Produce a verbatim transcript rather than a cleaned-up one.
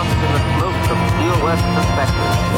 lost in the smoke of Steel West perspective.